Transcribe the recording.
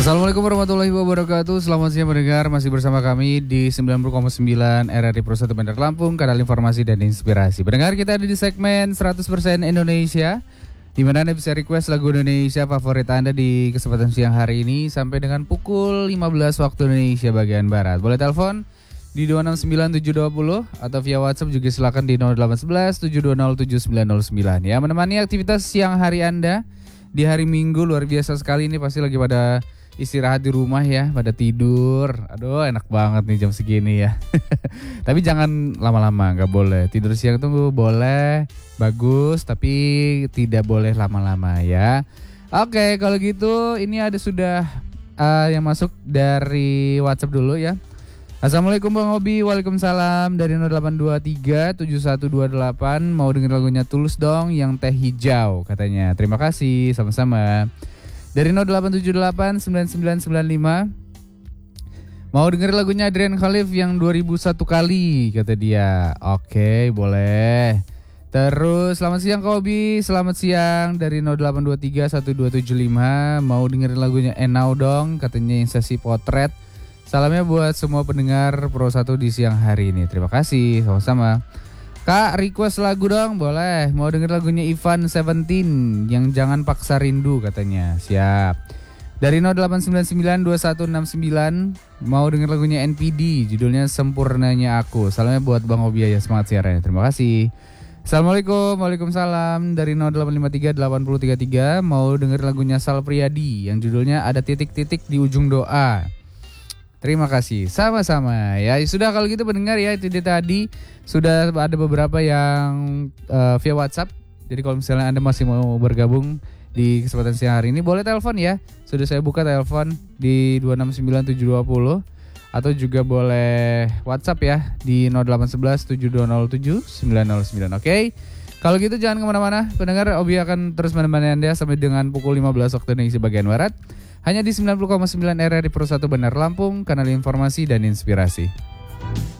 Assalamualaikum warahmatullahi wabarakatuh. Selamat siang pendengar, masih bersama kami di 90,9 RRI Pro 1 Bandar Lampung, kanal informasi dan inspirasi. Pendengar, kita ada di segmen 100% Indonesia, di mana Anda bisa request lagu Indonesia favorit Anda di kesempatan siang hari ini sampai dengan pukul 15 waktu Indonesia bagian Barat. Boleh telepon di 269720 atau via WhatsApp juga silakan di 0811 720 7909 ya. Menemani aktivitas siang hari Anda di hari Minggu luar biasa sekali, ini pasti lagi pada istirahat di rumah ya, pada tidur. Aduh, enak banget nih jam segini ya. Tapi jangan lama-lama, nggak boleh. Tidur siang tuh boleh, bagus, tapi tidak boleh lama-lama ya. Oke, kalau gitu ini ada sudah yang masuk dari WhatsApp dulu ya. Assalamualaikum Bang Hobi, waalaikumsalam, dari 0823 7128. Mau denger lagunya Tulus dong yang teh hijau katanya. Terima kasih, sama-sama. Dari 0878 9995. Mau denger lagunya Adrian Khalif yang 2001 kali kata dia. Oke, boleh. Terus selamat siang Kak Hobi, selamat siang dari 0823 1275. Mau dengerin lagunya Enau dong katanya yang sesi potret. Salamnya buat semua pendengar Pro 1 di siang hari ini. Terima kasih, sama-sama. Kak, request lagu dong, boleh. Mau denger lagunya Ivan 17 yang Jangan Paksa Rindu katanya. Siap. Dari 08992169 mau denger lagunya NPD, judulnya Sempurnanya Aku. Salamnya buat Bang Hobi ya, semangat siarannya. Terima kasih. Assalamualaikum, waalaikumsalam. Dari 0853 8033 mau denger lagunya Sal Priadi yang judulnya Ada Titik-Titik di Ujung Doa. Terima kasih, sama-sama ya. Sudah kalau gitu pendengar ya, itu dia tadi sudah ada beberapa yang via WhatsApp. Jadi kalau misalnya Anda masih mau bergabung di kesempatan siang hari ini, boleh telepon ya. Sudah saya buka telepon di 269720 atau juga boleh WhatsApp ya di 0811 720 7909. Oke. Kalau gitu jangan kemana-mana, pendengar. Obi akan terus menemani Anda sampai dengan pukul 15 waktu Indonesia bagian Barat. Hanya di 90,9 RRI Pro 1 Bandar Lampung, kanal informasi dan inspirasi.